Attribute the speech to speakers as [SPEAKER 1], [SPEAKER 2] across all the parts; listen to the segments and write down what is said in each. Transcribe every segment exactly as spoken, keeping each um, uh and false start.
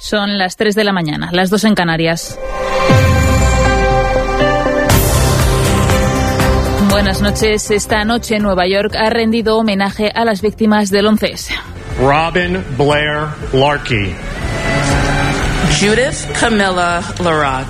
[SPEAKER 1] Son las tres de la mañana, las dos en Canarias. Buenas noches. Esta noche Nueva York ha rendido homenaje a las víctimas del once ese.
[SPEAKER 2] Robin Blair Larkey.
[SPEAKER 3] Judith Camilla Larocque.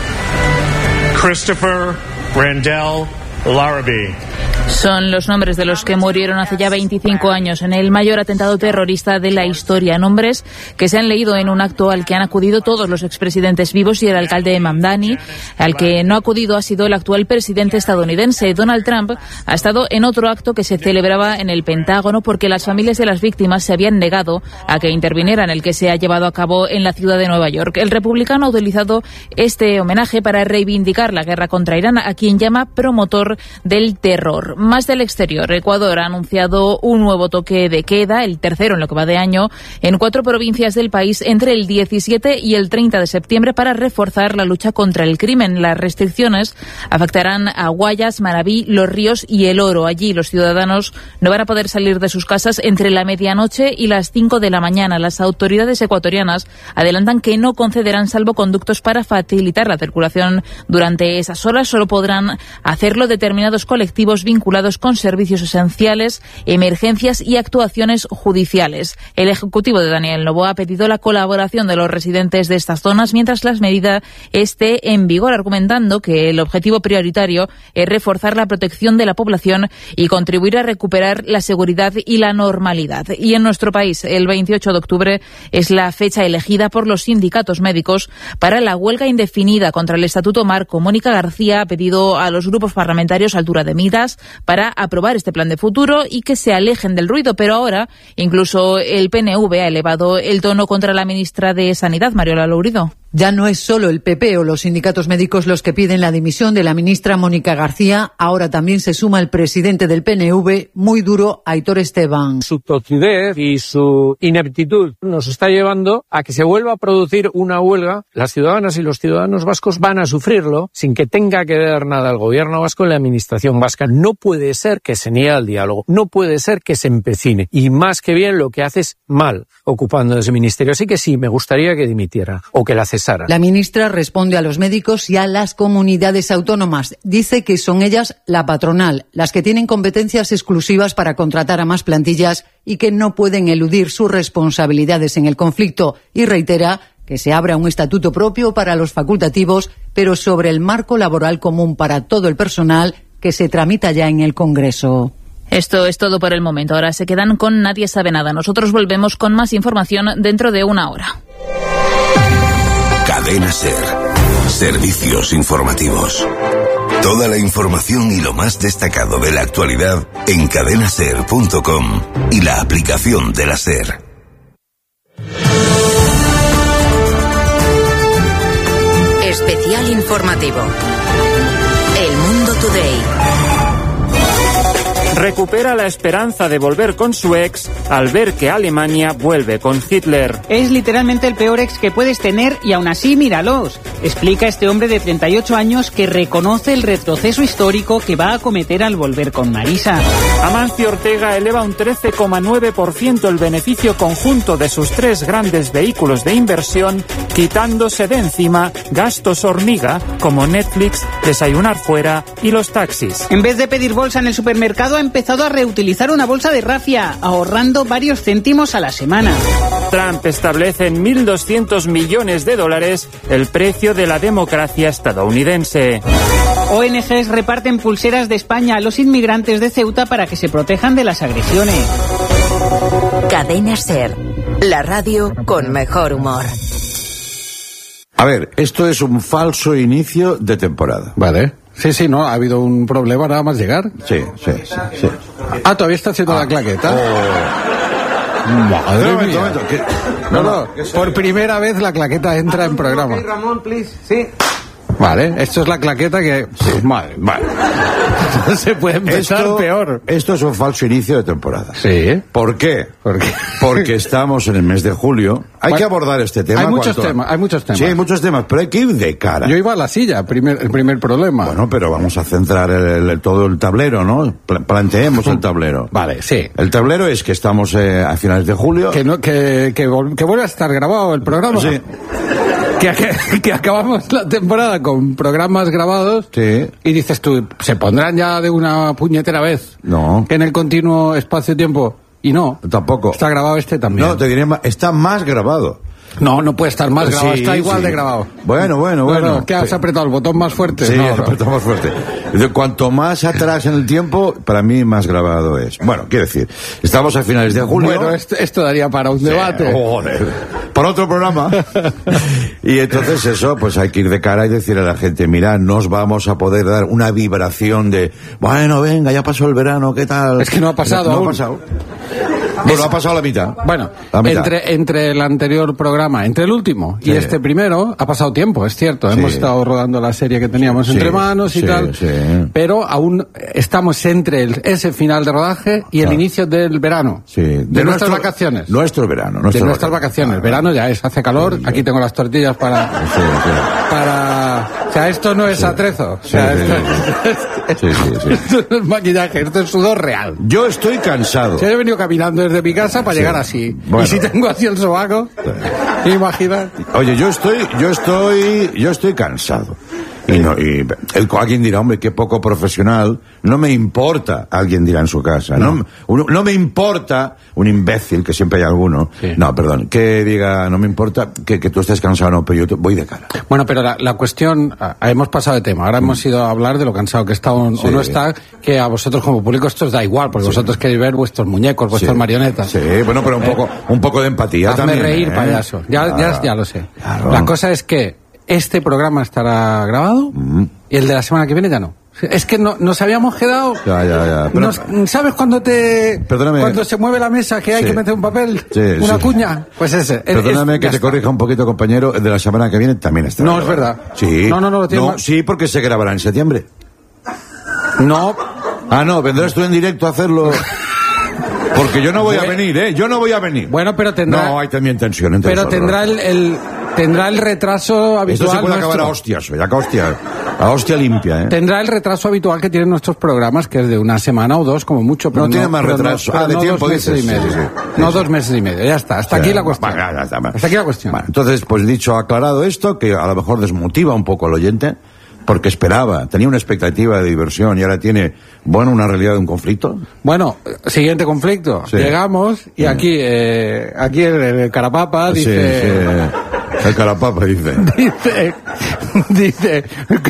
[SPEAKER 2] Christopher Randall Larrabee.
[SPEAKER 1] Son los nombres de los que murieron hace ya veinticinco años en el mayor atentado terrorista de la historia. Nombres que se han leído en un acto al que han acudido todos los expresidentes vivos y el alcalde de Mamdani. Al que no ha acudido ha sido el actual presidente estadounidense. Donald Trump ha estado en otro acto que se celebraba en el Pentágono porque las familias de las víctimas se habían negado a que intervinieran, el que se ha llevado a cabo en la ciudad de Nueva York. El republicano ha utilizado este homenaje para reivindicar la guerra contra Irán, a quien llama promotor del terror. Más del exterior. Ecuador ha anunciado un nuevo toque de queda, el tercero en lo que va de año, en cuatro provincias del país entre el diecisiete y el treinta de septiembre para reforzar la lucha contra el crimen. Las restricciones afectarán a Guayas, Manabí, Los Ríos y El Oro. Allí los ciudadanos no van a poder salir de sus casas entre la medianoche y las cinco de la mañana. Las autoridades ecuatorianas adelantan que no concederán salvoconductos para facilitar la circulación durante esas horas. Solo podrán hacerlo determinados colectivos vinculados con servicios esenciales, emergencias y actuaciones judiciales. El ejecutivo de Daniel Noboa ha pedido la colaboración de los residentes de estas zonas mientras la medida esté en vigor, argumentando que el objetivo prioritario es reforzar la protección de la población y contribuir a recuperar la seguridad y la normalidad. Y en nuestro país, el veintiocho de octubre es la fecha elegida por los sindicatos médicos para la huelga indefinida contra el Estatuto Marco. Mónica García ha pedido a los grupos parlamentarios altura de miras para aprobar este plan de futuro y que se alejen del ruido, pero ahora incluso el P N V ha elevado el tono contra la ministra de Sanidad, Mariola Lourido.
[SPEAKER 4] Ya no es solo el P P o los sindicatos médicos los que piden la dimisión de la ministra Mónica García, ahora también se suma el presidente del P N V, muy duro, Aitor Esteban.
[SPEAKER 5] Su tocidez y su ineptitud nos está llevando a que se vuelva a producir una huelga. Las ciudadanas y los ciudadanos vascos van a sufrirlo sin que tenga que ver nada el gobierno vasco y la administración vasca. No puede ser que se niegue al diálogo, no puede ser que se empecine y más que bien lo que hace es mal ocupando ese ministerio. Así que sí, me gustaría que dimitiera o que la cesara.
[SPEAKER 4] La ministra responde a los médicos y a las comunidades autónomas. Dice que son ellas, la patronal, las que tienen competencias exclusivas para contratar a más plantillas y que no pueden eludir sus responsabilidades en el conflicto. Y reitera que se abra un estatuto propio para los facultativos, pero sobre el marco laboral común para todo el personal que se tramita ya en el Congreso.
[SPEAKER 1] Esto es todo por el momento. Ahora se quedan con Nadie sabe nada. Nosotros volvemos con más información dentro de una hora.
[SPEAKER 6] Cadena SER. Servicios informativos. Toda la información y lo más destacado de la actualidad en cadena ser punto com y la aplicación de la SER.
[SPEAKER 7] Especial informativo. El Mundo Today.
[SPEAKER 8] Recupera la esperanza de volver con su ex al ver que Alemania vuelve con Hitler.
[SPEAKER 9] Es literalmente el peor ex que puedes tener y aún así míralos, explica este hombre de treinta y ocho años que reconoce el retroceso histórico que va a cometer al volver con Marisa.
[SPEAKER 8] Amancio Ortega eleva un trece coma nueve por ciento el beneficio conjunto de sus tres grandes vehículos de inversión, quitándose de encima gastos hormiga como Netflix, desayunar fuera y los taxis.
[SPEAKER 9] En vez de pedir bolsa en el supermercado, ha empezado a reutilizar una bolsa de rafia, ahorrando varios céntimos a la semana.
[SPEAKER 8] Trump establece en mil doscientos millones de dólares el precio de la democracia estadounidense.
[SPEAKER 9] O N Ges reparten pulseras de España a los inmigrantes de Ceuta para que se protejan de las agresiones.
[SPEAKER 7] Cadena SER, la radio con mejor humor.
[SPEAKER 10] A ver, esto es un falso inicio de temporada.
[SPEAKER 11] Vale. Sí, sí, no, ha habido un problema nada más llegar.
[SPEAKER 10] Sí, sí, sí. sí.
[SPEAKER 11] Ah, todavía está haciendo ah, la claqueta.
[SPEAKER 10] Oh. Madre
[SPEAKER 11] no,
[SPEAKER 10] mía.
[SPEAKER 11] Momento, no, no, por primera vez la claqueta entra en programa.
[SPEAKER 12] Ramón, please, sí.
[SPEAKER 11] Vale, esto es la claqueta que...
[SPEAKER 10] Sí.
[SPEAKER 11] Madre, vale. No se puede empezar
[SPEAKER 10] esto,
[SPEAKER 11] peor.
[SPEAKER 10] Esto es un falso inicio de temporada.
[SPEAKER 11] Sí.
[SPEAKER 10] ¿Por qué?
[SPEAKER 11] ¿Por qué?
[SPEAKER 10] Porque estamos en el mes de julio. Hay bueno, que abordar este tema.
[SPEAKER 11] Hay muchos
[SPEAKER 10] cuanto...
[SPEAKER 11] temas, hay muchos temas.
[SPEAKER 10] Sí, hay muchos temas, pero hay que ir de cara.
[SPEAKER 11] Yo iba a la silla, primer, el primer problema.
[SPEAKER 10] Bueno, pero vamos a centrar el, el, todo el tablero, ¿no? Planteemos el tablero.
[SPEAKER 11] Vale, sí.
[SPEAKER 10] El tablero es que estamos eh, a finales de julio.
[SPEAKER 11] Que, no, que, que, que vuelve a estar grabado el programa.
[SPEAKER 10] Sí.
[SPEAKER 11] Que, que, que acabamos la temporada con programas grabados.
[SPEAKER 10] Sí.
[SPEAKER 11] Y dices tú, ¿se pondrán ya de una puñetera vez?
[SPEAKER 10] No.
[SPEAKER 11] En el continuo espacio-tiempo. Y no.
[SPEAKER 10] Tampoco.
[SPEAKER 11] Está grabado este también.
[SPEAKER 10] No, te diré más, está más grabado.
[SPEAKER 11] No, no puede estar más
[SPEAKER 10] Sí,
[SPEAKER 11] grabado, está igual
[SPEAKER 10] sí.
[SPEAKER 11] de grabado.
[SPEAKER 10] Bueno, bueno, bueno.
[SPEAKER 11] No, no, ¿qué has apretado? ¿El botón más fuerte?
[SPEAKER 10] Sí,
[SPEAKER 11] no,
[SPEAKER 10] has
[SPEAKER 11] no.
[SPEAKER 10] apretado más fuerte. De cuanto más atrás en el tiempo, para mí más grabado es. Bueno, quiero decir, estamos a finales de julio.
[SPEAKER 11] Bueno, esto, esto daría para un
[SPEAKER 10] Sí,
[SPEAKER 11] debate.
[SPEAKER 10] Joder. Para otro programa. Y entonces eso, pues hay que ir de cara y decir a la gente, mira, nos vamos a poder dar una vibración de, bueno, venga, ya pasó el verano, ¿qué tal?
[SPEAKER 11] Es que no ha pasado
[SPEAKER 10] No, no
[SPEAKER 11] aún.
[SPEAKER 10] ha pasado. Bueno, ha pasado la mitad.
[SPEAKER 11] Bueno,
[SPEAKER 10] La mitad.
[SPEAKER 11] entre, entre el anterior programa, entre el último y
[SPEAKER 10] Sí.
[SPEAKER 11] este primero, ha pasado tiempo, es cierto.
[SPEAKER 10] Sí.
[SPEAKER 11] Hemos estado rodando la serie que teníamos
[SPEAKER 10] Sí,
[SPEAKER 11] entre manos y
[SPEAKER 10] sí,
[SPEAKER 11] tal.
[SPEAKER 10] sí.
[SPEAKER 11] Pero aún estamos entre el, ese final de rodaje y el
[SPEAKER 10] Ah.
[SPEAKER 11] inicio del verano.
[SPEAKER 10] Sí.
[SPEAKER 11] De, nuestras
[SPEAKER 10] nuestro-
[SPEAKER 11] vacaciones.
[SPEAKER 10] Nuestro verano.
[SPEAKER 11] de
[SPEAKER 10] nuestras
[SPEAKER 11] nuestras vacaciones.
[SPEAKER 10] Ah,
[SPEAKER 11] Verano ya es, hace calor.
[SPEAKER 10] Sí, sí.
[SPEAKER 11] Aquí tengo las tortillas para...
[SPEAKER 10] Sí, sí.
[SPEAKER 11] para... O sea, esto no es atrezo. O sea,
[SPEAKER 10] Sí, sí,
[SPEAKER 11] esto,
[SPEAKER 10] Sí, sí, sí.
[SPEAKER 11] esto no es maquillaje, esto es sudor real.
[SPEAKER 10] Yo estoy cansado.
[SPEAKER 11] Si yo he venido caminando desde mi casa para
[SPEAKER 10] Sí.
[SPEAKER 11] llegar así.
[SPEAKER 10] Bueno.
[SPEAKER 11] Y si tengo así el sobaco, imagina.
[SPEAKER 10] Oye, yo estoy, yo estoy, yo estoy cansado. Y no, y el, alguien dirá, hombre, qué poco profesional. No me importa, alguien dirá en su casa. No, no, uno- no me importa un imbécil, que siempre hay alguno.
[SPEAKER 11] Sí.
[SPEAKER 10] No, perdón, que diga, no me importa que, que tú estés cansado, no, pero yo te- voy de cara.
[SPEAKER 11] Bueno, pero la, la cuestión, ah, hemos pasado de tema. Ahora hemos ido a hablar de lo cansado que está o,
[SPEAKER 10] Sí.
[SPEAKER 11] o no está, que a vosotros como público esto os da igual, porque vosotros queréis ver vuestros muñecos, vuestras
[SPEAKER 10] Sí.
[SPEAKER 11] marionetas.
[SPEAKER 10] Sí, bueno, pero un poco, un poco de empatía
[SPEAKER 11] Hazme
[SPEAKER 10] también.
[SPEAKER 11] reír,
[SPEAKER 10] ¿eh?
[SPEAKER 11] payaso. Ya, ya,
[SPEAKER 10] Claro.
[SPEAKER 11] ya lo sé.
[SPEAKER 10] Claro.
[SPEAKER 11] La cosa es que este programa estará grabado
[SPEAKER 10] Mm.
[SPEAKER 11] y el de la semana que viene ya no. Es que no, nos habíamos quedado...
[SPEAKER 10] Ya, ya, ya. Pero-
[SPEAKER 11] Nos- ¿Sabes cuando te...
[SPEAKER 10] Perdóname.
[SPEAKER 11] Cuando se mueve la mesa que hay
[SPEAKER 10] Sí.
[SPEAKER 11] que meter un papel?
[SPEAKER 10] Sí,
[SPEAKER 11] una
[SPEAKER 10] sí.
[SPEAKER 11] cuña. Pues ese. Es-
[SPEAKER 10] Perdóname
[SPEAKER 11] es-
[SPEAKER 10] que
[SPEAKER 11] ya
[SPEAKER 10] te
[SPEAKER 11] está.
[SPEAKER 10] corrija un poquito, compañero. El de la semana que viene también está.
[SPEAKER 11] No, es verdad.
[SPEAKER 10] Sí.
[SPEAKER 11] No, no, no, lo tiene
[SPEAKER 10] No,
[SPEAKER 11] mal.
[SPEAKER 10] sí, porque se grabará en septiembre.
[SPEAKER 11] No,
[SPEAKER 10] Ah, no, vendrás tú en directo a hacerlo. Porque yo no voy a venir, ¿eh? Yo no voy a venir.
[SPEAKER 11] bueno, pero tendrá...
[SPEAKER 10] No, hay también tensión entre
[SPEAKER 11] Pero
[SPEAKER 10] nosotros.
[SPEAKER 11] tendrá el, el- tendrá el retraso habitual.
[SPEAKER 10] Esto se puede acabar
[SPEAKER 11] nuestro.
[SPEAKER 10] a hostias, oye, a hostia, a hostia limpia, ¿eh?
[SPEAKER 11] Tendrá el retraso habitual que tienen nuestros programas, que es de una semana o dos, como mucho. Pero
[SPEAKER 10] No tiene más
[SPEAKER 11] pero
[SPEAKER 10] retraso.
[SPEAKER 11] pero
[SPEAKER 10] Ah, de tiempo,
[SPEAKER 11] dos meses
[SPEAKER 10] dices.
[SPEAKER 11] y medio.
[SPEAKER 10] Sí, sí, sí.
[SPEAKER 11] No
[SPEAKER 10] Sí,
[SPEAKER 11] dos
[SPEAKER 10] sí.
[SPEAKER 11] meses y medio. Ya está. Hasta
[SPEAKER 10] Sí,
[SPEAKER 11] aquí la cuestión.
[SPEAKER 10] va, ya, ya está, va.
[SPEAKER 11] Hasta aquí la cuestión.
[SPEAKER 10] Bueno, entonces, pues dicho, aclarado esto, que a lo mejor desmotiva un poco al oyente, porque esperaba, tenía una expectativa de diversión y ahora tiene, bueno, una realidad de un conflicto.
[SPEAKER 11] Bueno, siguiente conflicto.
[SPEAKER 10] Sí.
[SPEAKER 11] Llegamos y
[SPEAKER 10] Sí.
[SPEAKER 11] aquí, eh, aquí el, el carapapa dice.
[SPEAKER 10] Sí, sí. El carapapa dice.
[SPEAKER 11] Dice, dice,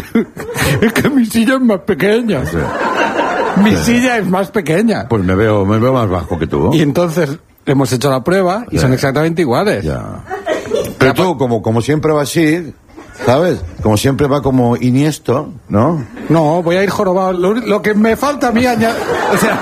[SPEAKER 11] es que mi silla es más pequeña.
[SPEAKER 10] Sí.
[SPEAKER 11] Mi
[SPEAKER 10] Sí.
[SPEAKER 11] silla es más pequeña.
[SPEAKER 10] Pues me veo, me veo más bajo que tú.
[SPEAKER 11] Y entonces hemos hecho la prueba y
[SPEAKER 10] Sí.
[SPEAKER 11] son exactamente iguales.
[SPEAKER 10] Ya. Pero tú, como, como siempre va así, ¿sabes? Como siempre va como Iniesto, ¿no?
[SPEAKER 11] No, voy a ir jorobado. Lo, lo que me falta a mí añadir... O sea,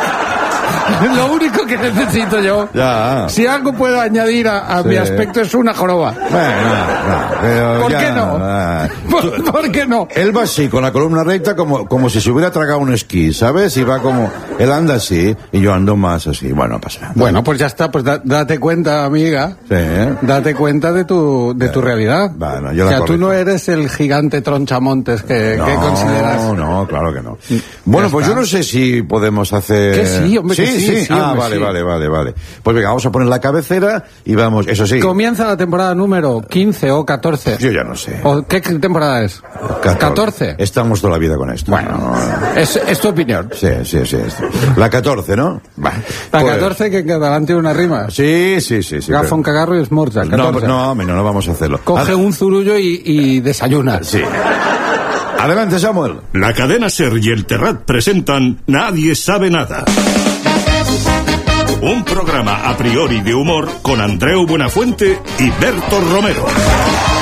[SPEAKER 11] lo único que necesito yo...
[SPEAKER 10] Ya.
[SPEAKER 11] Si algo puedo añadir a, a
[SPEAKER 10] Sí.
[SPEAKER 11] mi aspecto es una joroba.
[SPEAKER 10] Bueno, no, pero
[SPEAKER 11] ¿Por
[SPEAKER 10] ya,
[SPEAKER 11] qué no?
[SPEAKER 10] ah.
[SPEAKER 11] ¿Por, por qué no?
[SPEAKER 10] Él va así, con la columna recta, como, como si se hubiera tragado un esquí, ¿sabes? Y va como... Él anda así, y yo ando más así. Bueno, no pasa nada.
[SPEAKER 11] Bueno, pues ya está. Pues da- date cuenta, amiga.
[SPEAKER 10] Sí, ¿eh?
[SPEAKER 11] Date cuenta de tu, de tu realidad.
[SPEAKER 10] Bueno, yo
[SPEAKER 11] o
[SPEAKER 10] la
[SPEAKER 11] sea, tú
[SPEAKER 10] corrijo.
[SPEAKER 11] no eres el gigante tronchamontes que, que consideras.
[SPEAKER 10] No, no, claro que no. Bueno,
[SPEAKER 11] Ya
[SPEAKER 10] pues
[SPEAKER 11] está.
[SPEAKER 10] yo no sé si podemos hacer...
[SPEAKER 11] Que sí, hombre, que sí, sí,
[SPEAKER 10] ah,
[SPEAKER 11] hombre,
[SPEAKER 10] vale,
[SPEAKER 11] sí.
[SPEAKER 10] vale, vale, vale. Pues venga, vamos a poner la cabecera y vamos, eso sí.
[SPEAKER 11] Comienza la temporada número quince o catorce.
[SPEAKER 10] Yo ya no sé.
[SPEAKER 11] ¿O qué temporada es? catorce.
[SPEAKER 10] Estamos toda la vida con esto.
[SPEAKER 11] Bueno, es, es tu opinión.
[SPEAKER 10] Sí, sí, sí. sí. La catorce, ¿no? Va.
[SPEAKER 11] La
[SPEAKER 10] Pues-
[SPEAKER 11] catorce que cada adelante una rima.
[SPEAKER 10] Sí, sí, sí. sí
[SPEAKER 11] Gafón, cagarro y esmorza.
[SPEAKER 10] pero- No,
[SPEAKER 11] catorce.
[SPEAKER 10] no, no, no vamos a hacerlo.
[SPEAKER 11] Coge
[SPEAKER 10] Ad-
[SPEAKER 11] un zurullo y, y desayuna.
[SPEAKER 10] Sí. Adelante, Samuel.
[SPEAKER 12] La cadena SER y el Terrat presentan Nadie sabe nada. Un programa a priori de humor con Andreu Buenafuente y Berto Romero.